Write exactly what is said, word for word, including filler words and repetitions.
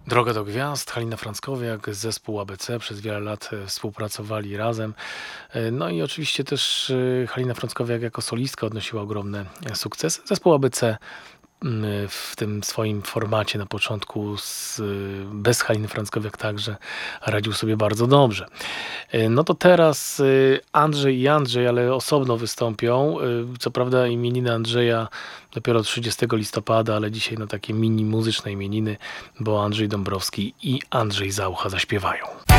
Droga do gwiazd, Halina Frąckowiak, zespół A B C przez wiele lat e, współpracowali razem. E, No i oczywiście też e, Halina Frąckowiak jako solistka odnosiła ogromne e, sukcesy. Zespół A B C mm, w tym swoim formacie na początku z, bez Haliny Frąckowiak także radził sobie bardzo dobrze. E, No to teraz e, Andrzej i Andrzej, ale osobno wystąpią. E, Co prawda imieniny Andrzeja dopiero trzydziestego listopada, ale dzisiaj no takie mini muzyczne imieniny, bo Andrzej Dąbrowski i Andrzej Zaucha zaśpiewają.